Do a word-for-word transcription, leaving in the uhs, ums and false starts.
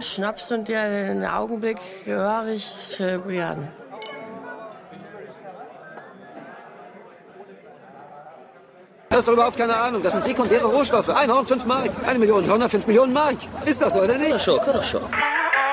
Schnaps und den Augenblick höre ich zelebrieren. Das ist doch überhaupt keine Ahnung. Das sind sekundäre Rohstoffe. Ein Horn, fünf Mark. Eine Million Hörner, fünf Millionen Mark. Ist das so, oder nicht? Schon, schon.